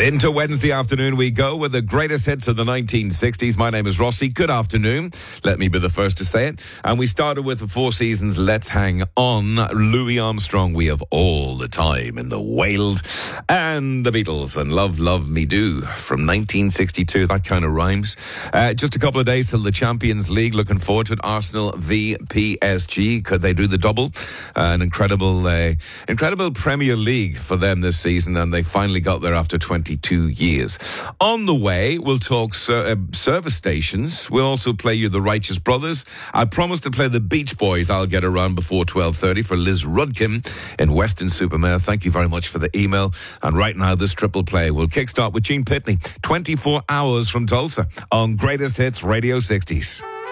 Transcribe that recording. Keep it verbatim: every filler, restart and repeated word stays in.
Into Wednesday afternoon we go with the greatest hits of the nineteen sixties. My name is Rossi. Good afternoon. Let me be the first to say it. And we started with the Four Seasons' Let's Hang On. Louis Armstrong, We Have All the Time in the Wild. And the Beatles and Love, Love Me Do from nineteen sixty-two. That kind of rhymes. Uh, just a couple of days till the Champions League. Looking forward to it. Arsenal v P S G. Could they do the double? Uh, an incredible, uh, incredible Premier League for them this season. And they finally got there after twenty-two years. On the way, we'll talk ser- uh, service stations. We'll also play you the Righteous Brothers. I promised to play the Beach Boys. I'll get around before twelve thirty for Liz Rudkin in Weston-super-Mare. Thank you very much for the email. And right now, this triple play will kickstart with Gene Pitney. twenty-four hours from Tulsa on Greatest Hits Radio sixties.